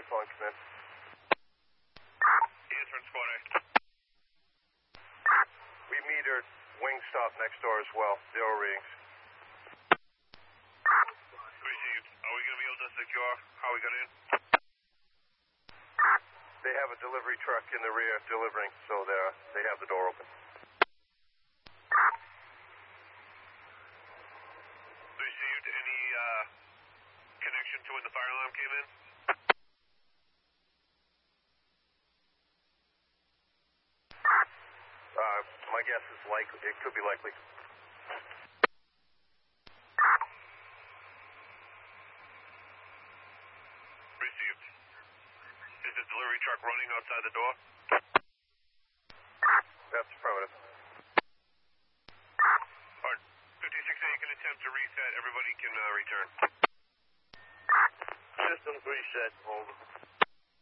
calling, come in. Answering squad A. We metered Wingstop next door as well. 0 readings. Received. Are we going to be able to secure how we got in? They have a delivery truck in the rear delivering, so they have the door open. Received. Any connection to when the fire alarm came in? My guess is likely. It could be likely. Received. Is the delivery truck running outside the door? That's affirmative. Alright. 56A can attempt to reset. Everybody can return. Systems reset. Hold.